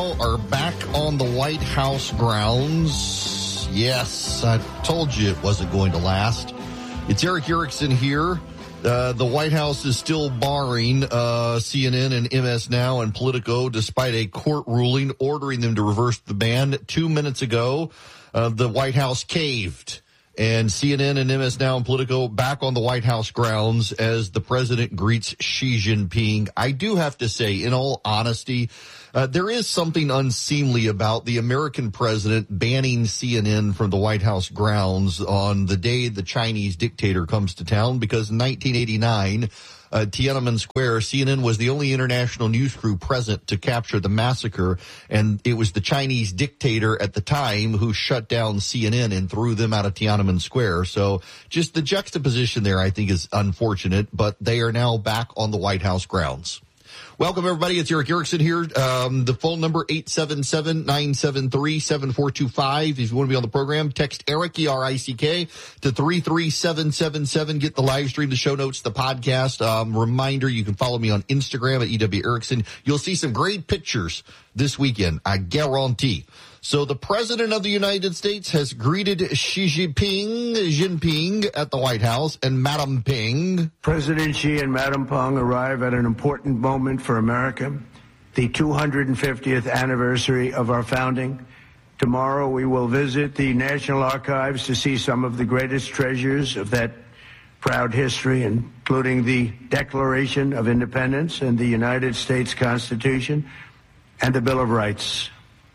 Are back on the White House grounds. Yes, I told you it wasn't going to last. It's Eric Erickson here. The White House is still barring CNN and MS Now and Politico despite a court ruling ordering them to reverse the ban. 2 minutes ago, the White House caved. And CNN and MS Now and Politico back on the White House grounds as the president greets Xi Jinping. I do have to say, in all honesty, there is something unseemly about the American president banning CNN from the White House grounds on the day the Chinese dictator comes to town, because in 1989, Tiananmen Square, CNN was the only international news crew present to capture the massacre, and it was the Chinese dictator at the time who shut down CNN and threw them out of Tiananmen Square. So just the juxtaposition there, I think, is unfortunate, but they are now back on the White House grounds. Welcome, everybody. It's Eric Erickson here. The phone number, 877-973-7425. If you want to be on the program, text Eric, E-R-I-C-K, to 33777. Get the live stream, the show notes, the podcast. Reminder, you can follow me on Instagram at EW Erickson. You'll see some great pictures this weekend, I guarantee. So the President of the United States has greeted Xi Jinping at the White House, and Madam Ping. President Xi and Madam Peng arrive at an important moment for America, the 250th anniversary of our founding. Tomorrow we will visit the National Archives to see some of the greatest treasures of that proud history, including the Declaration of Independence and the United States Constitution and the Bill of Rights.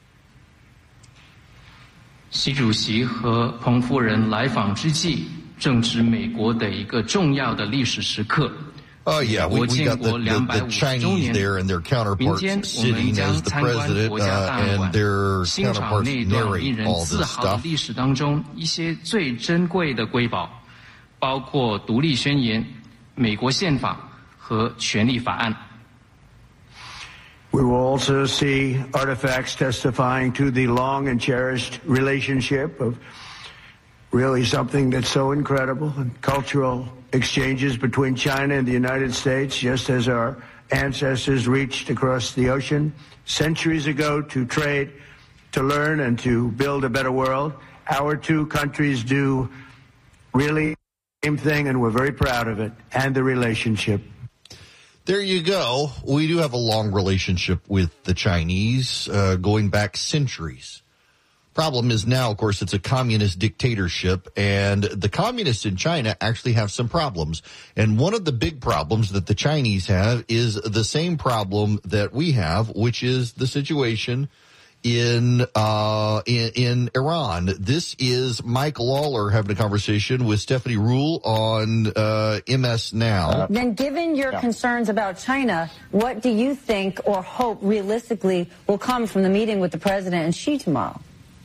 习主席和彭夫人来访之际，正值美国的一个重要的历史时刻。 Oh, yeah, we got the Chinese there and their counterparts sitting as the president and their counterparts narrate all this stuff. 历史当中一些最珍贵的瑰宝，包括独立宣言、美国宪法和权利法案。 We will also see artifacts testifying to the long and cherished relationship of really something that's so incredible, and cultural exchanges between China and the United States, just as our ancestors reached across the ocean centuries ago to trade, to learn, and to build a better world. Our two countries do really the same thing, and we're very proud of it, and the relationship. There you go. We do have a long relationship with the Chinese, going back centuries. Problem is now, of course, it's a communist dictatorship, and the communists in China actually have some problems. And one of the big problems that the Chinese have is the same problem that we have, which is the situation in Iran. This is Mike Lawler having a conversation with Stephanie Ruhle on MS Now. Then given your concerns about China, what do you think or hope realistically will come from the meeting with the president and Xi tomorrow?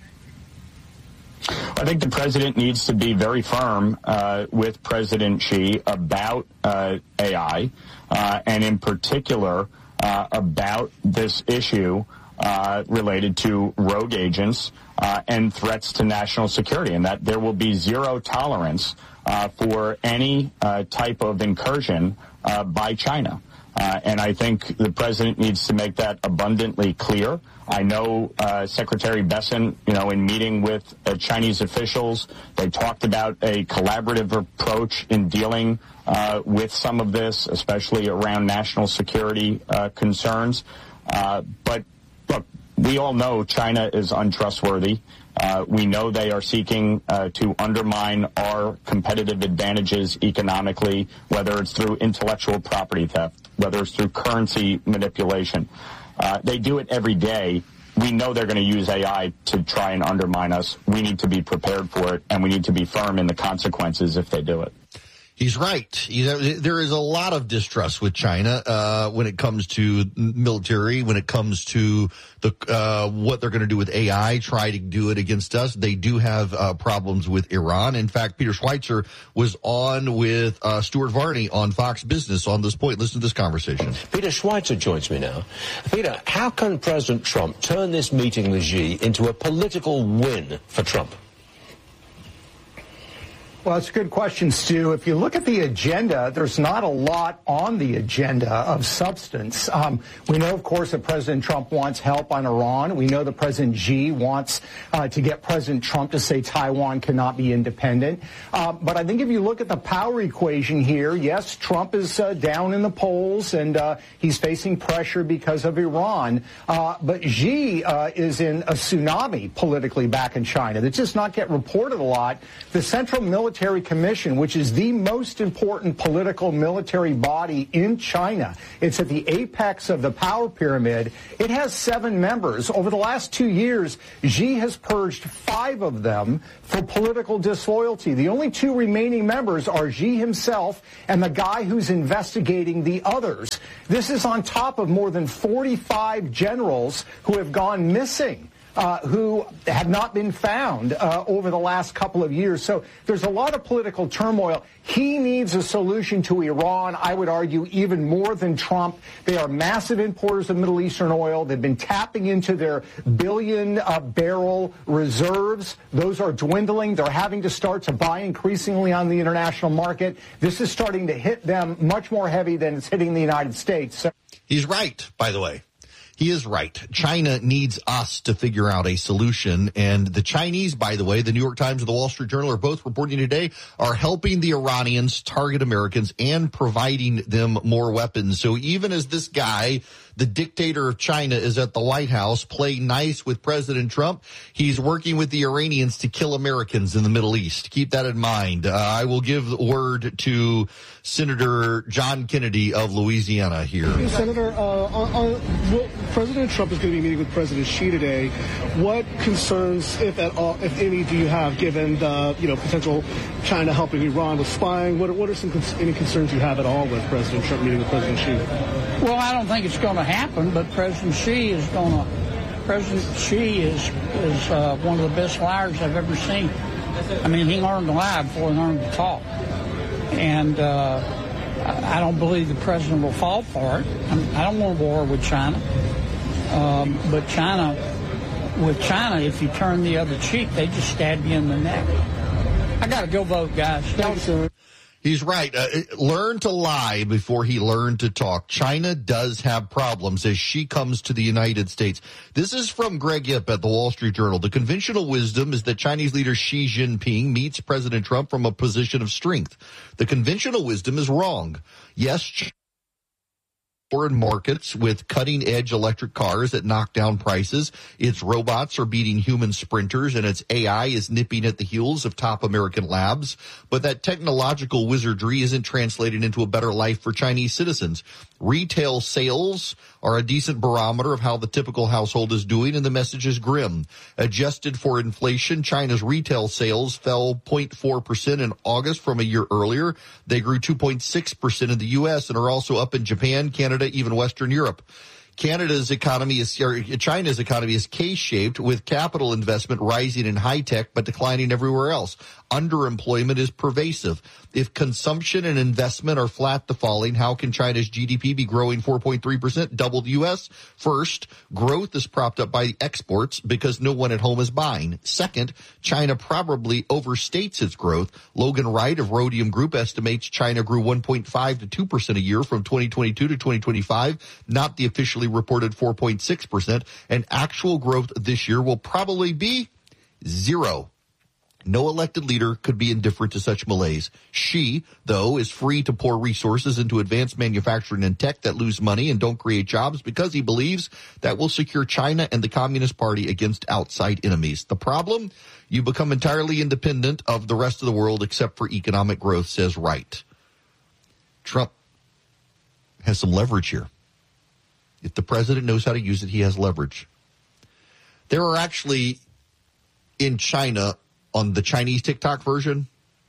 I think the president needs to be very firm with President Xi about AI, and in particular about this issue related to rogue agents and threats to national security, and that there will be zero tolerance for any type of incursion by China. And I think the president needs to make that abundantly clear. I know Secretary Bessent, in meeting with Chinese officials, they talked about a collaborative approach in dealing with some of this, especially around national security concerns. But look, we all know China is untrustworthy. We know they are seeking to undermine our competitive advantages economically, whether it's through intellectual property theft, whether it's through currency manipulation. They do it every day. We know they're going to use AI to try and undermine us. We need to be prepared for it, and we need to be firm in the consequences if they do it. He's right. There is a lot of distrust with China when it comes to military, when it comes to what they're going to do with AI, try to do it against us. They do have problems with Iran. In fact, Peter Schweizer was on with Stuart Varney on Fox Business on this point. Listen to this conversation. Peter Schweizer joins me now. Peter, how can President Trump turn this meeting with Xi into a political win for Trump? Well, it's a good question, Stu. If you look at the agenda, there's not a lot on the agenda of substance. We know, of course, that President Trump wants help on Iran. We know that President Xi wants to get President Trump to say Taiwan cannot be independent. But I think if you look at the power equation here, yes, Trump is down in the polls and he's facing pressure because of Iran. But Xi is in a tsunami politically back in China. That's just not get reported a lot. The Central Military Commission, which is the most important political military body in China. It's at the apex of the power pyramid. It has 7 members. Over the last 2 years, Xi has purged 5 of them for political disloyalty. The only 2 remaining members are Xi himself and the guy who's investigating the others. This is on top of more than 45 generals who have gone missing. Who have not been found over the last couple of years. So there's a lot of political turmoil. He needs a solution to Iran, I would argue, even more than Trump. They are massive importers of Middle Eastern oil. They've been tapping into their billion-barrel reserves. Those are dwindling. They're having to start to buy increasingly on the international market. This is starting to hit them much more heavy than it's hitting the United States. So he's right, by the way. He is right. China needs us to figure out a solution. And the Chinese, by the way, the New York Times and the Wall Street Journal are both reporting today, are helping the Iranians target Americans and providing them more weapons. So even as this guy, the dictator of China, is at the White House playing nice with President Trump, he's working with the Iranians to kill Americans in the Middle East. Keep that in mind. I will give the word to Senator John Kennedy of Louisiana here. Senator, President Trump is going to be meeting with President Xi today. What concerns, if at all, if any, do you have given the potential China helping Iran with spying? What are any concerns you have at all with President Trump meeting with President Xi? Well, I don't think it's going to happen, but President Xi is going to. President Xi is one of the best liars I've ever seen. I mean, he learned to lie before he learned to talk, and I don't believe the president will fall for it. I don't want a war with China. But China, if you turn the other cheek, they just stab you in the neck. I got to go vote, guys. Thanks, sir. He's right. Learn to lie before he learned to talk. China does have problems as she comes to the United States. This is from Greg Yip at the Wall Street Journal. The conventional wisdom is that Chinese leader Xi Jinping meets President Trump from a position of strength. The conventional wisdom is wrong. Yes, foreign markets with cutting-edge electric cars that knock down prices. Its robots are beating human sprinters, and its AI is nipping at the heels of top American labs. But that technological wizardry isn't translated into a better life for Chinese citizens. Retail sales are a decent barometer of how the typical household is doing, and the message is grim. Adjusted for inflation, China's retail sales fell 0.4% in August from a year earlier. They grew 2.6% in the U.S. and are also up in Japan, Canada, even Western Europe. China's economy is K-shaped, with capital investment rising in high tech but declining everywhere else. Underemployment is pervasive. If consumption and investment are flat to falling, how can China's GDP be growing 4.3%, double the U.S.? First, growth is propped up by exports because no one at home is buying. Second, China probably overstates its growth. Logan Wright of Rhodium Group estimates China grew 1.5 to 2% a year from 2022 to 2025, not the officially reported 4.6%, and actual growth this year will probably be 0. No elected leader could be indifferent to such malaise. Xi, though, is free to pour resources into advanced manufacturing and tech that lose money and don't create jobs because he believes that will secure China and the Communist Party against outside enemies. The problem? You become entirely independent of the rest of the world except for economic growth, says Wright. Trump has some leverage here. If the president knows how to use it, he has leverage. There are actually, in China, on the Chinese TikTok version,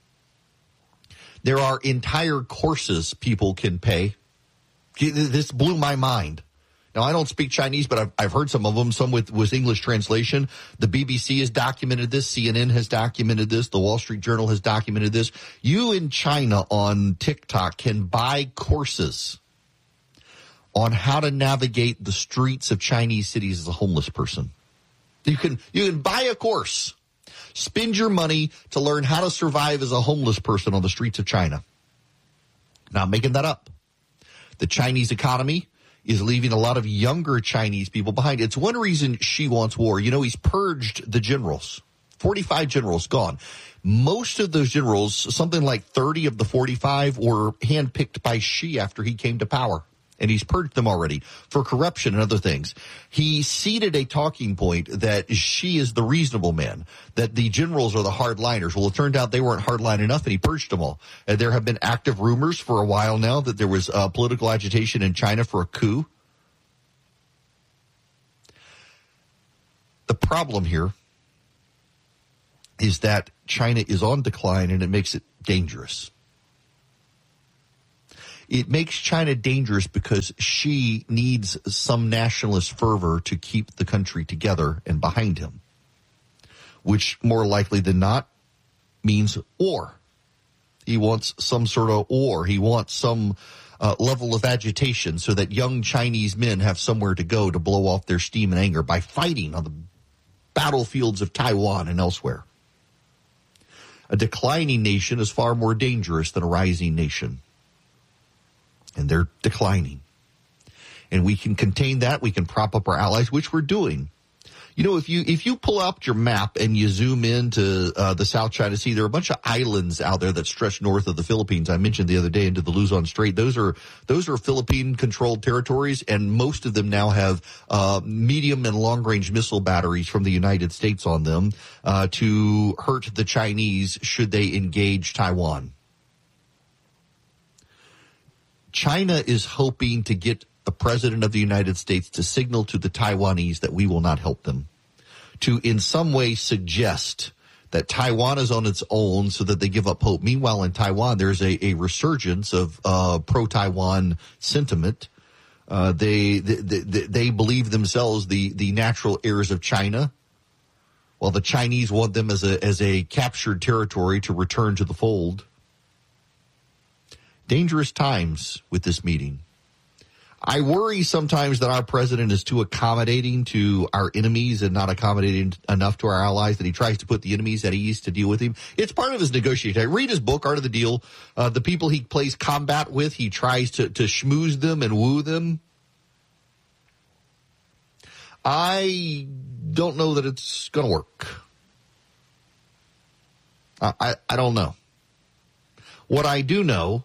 there are entire courses people can pay. This blew my mind. Now, I don't speak Chinese, but I've heard some of them, some with English translation. The BBC has documented this. CNN has documented this. The Wall Street Journal has documented this. You in China on TikTok can buy courses on how to navigate the streets of Chinese cities as a homeless person. You can buy a course. Spend your money to learn how to survive as a homeless person on the streets of China. Not making that up. The Chinese economy is leaving a lot of younger Chinese people behind. It's one reason Xi wants war. You know, he's purged the generals. 45 generals gone. Most of those generals, something like 30 of the 45, were handpicked by Xi after he came to power. And he's purged them already for corruption and other things. He seeded a talking point that Xi is the reasonable man, that the generals are the hardliners. Well, it turned out they weren't hardline enough, and he purged them all. And there have been active rumors for a while now that there was political agitation in China for a coup. The problem here is that China is on decline, and it makes it dangerous. It makes China dangerous because Xi needs some nationalist fervor to keep the country together and behind him, which more likely than not means war. He wants some sort of war. He wants some level of agitation so that young Chinese men have somewhere to go to blow off their steam and anger by fighting on the battlefields of Taiwan and elsewhere. A declining nation is far more dangerous than a rising nation. And they're declining. And we can contain that. We can prop up our allies, which we're doing. You know, if you pull up your map and you zoom into the South China Sea, there are a bunch of islands out there that stretch north of the Philippines. I mentioned the other day into the Luzon Strait. Those are Philippine-controlled territories, and most of them now have medium and long-range missile batteries from the United States on them to hurt the Chinese should they engage Taiwan. China is hoping to get the President of the United States to signal to the Taiwanese that we will not help them, to in some way suggest that Taiwan is on its own so that they give up hope. Meanwhile, in Taiwan, there's a resurgence of pro-Taiwan sentiment. They believe themselves the natural heirs of China, while the Chinese want them as a captured territory to return to the fold. Dangerous times with this meeting. I worry sometimes that our president is too accommodating to our enemies and not accommodating enough to our allies, that he tries to put the enemies at ease to deal with him. It's part of his negotiating. Read his book, Art of the Deal. The people he plays combat with, he tries to schmooze them and woo them. I don't know that it's going to work. I don't know. What I do know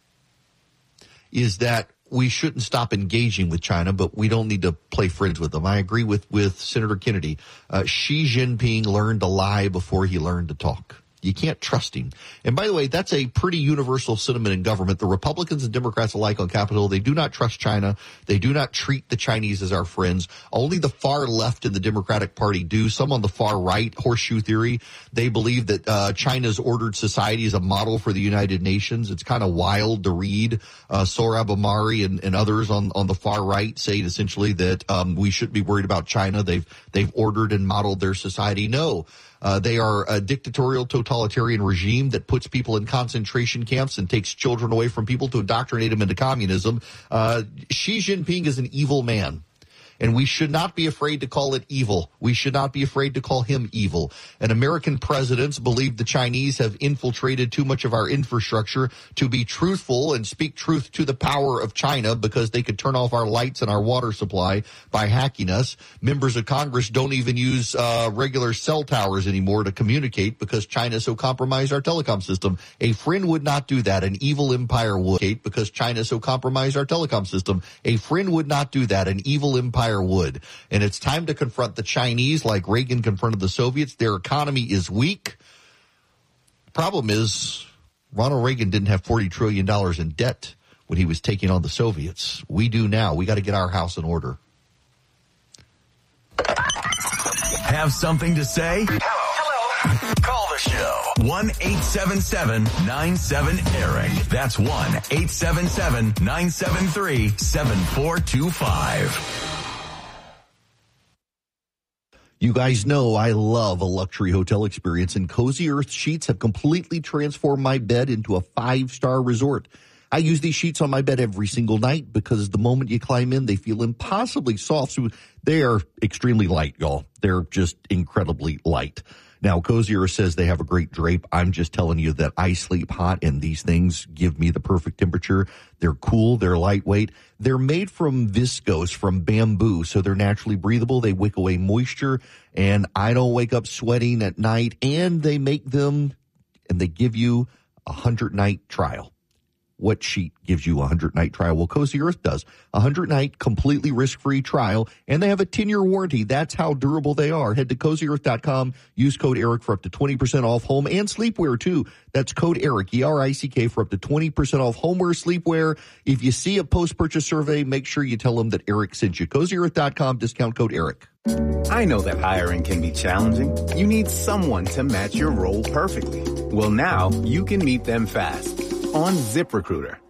is that we shouldn't stop engaging with China, but we don't need to play friends with them. I agree with Senator Kennedy. Xi Jinping learned to lie before he learned to talk. You can't trust him. And by the way, that's a pretty universal sentiment in government. The Republicans and Democrats alike on Capitol Hill, they do not trust China. They do not treat the Chinese as our friends. Only the far left in the Democratic Party do. Some on the far right, horseshoe theory, they believe that China's ordered society is a model for the United Nations. It's kind of wild to read. Sohrab Ahmari and others on the far right say essentially that we shouldn't be worried about China. They've ordered and modeled their society. No. They are a dictatorial, totalitarian regime that puts people in concentration camps and takes children away from people to indoctrinate them into communism. Xi Jinping is an evil man. And we should not be afraid to call it evil. We should not be afraid to call him evil. And American presidents believe the Chinese have infiltrated too much of our infrastructure to be truthful and speak truth to the power of China because they could turn off our lights and our water supply by hacking us. Members of Congress don't even use regular cell towers anymore to communicate because China so compromised our telecom system. A friend would not do that. An evil empire would, because China so compromised our telecom system. A friend would not do that. An evil empire would. And it's time to confront the Chinese like Reagan confronted the Soviets. Their economy is weak. The problem is Ronald Reagan didn't have $40 trillion in debt when he was taking on the Soviets. We do now. We got to get our house in order. Have something to say? Hello. Call the show. 1-877-97-ERIC. That's 1-877-973-7425. You guys know I love a luxury hotel experience, and Cozy Earth Sheets have completely transformed my bed into a 5-star resort. I use these sheets on my bed every single night because the moment you climb in, they feel impossibly soft. So they are extremely light, y'all. They're just incredibly light. Now, Cozy Earth says they have a great drape. I'm just telling you that I sleep hot, and these things give me the perfect temperature. They're cool. They're lightweight. They're made from viscose, from bamboo, so they're naturally breathable. They wick away moisture, and I don't wake up sweating at night. And they make them, and they give you a 100-night trial. What sheet gives you a 100-night trial? Well, Cozy Earth does. A 100-night completely risk-free trial, and they have a 10-year warranty. That's how durable they are. Head to CozyEarth.com. Use code ERIC for up to 20% off home and sleepwear, too. That's code ERIC, E-R-I-C-K, for up to 20% off homeware, sleepwear. If you see a post-purchase survey, make sure you tell them that Eric sent you. CozyEarth.com, discount code ERIC. I know that hiring can be challenging. You need someone to match your role perfectly. Well, now you can meet them fast on ZipRecruiter.